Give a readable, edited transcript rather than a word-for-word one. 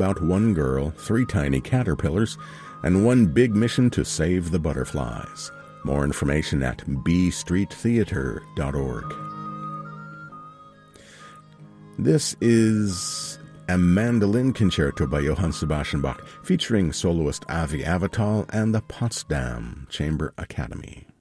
about one girl, 3 tiny caterpillars, and one big mission to save the butterflies. More information at bstreettheater.org. This is a mandolin concerto by Johann Sebastian Bach, featuring soloist Avi Avital and the Potsdam Chamber Academy.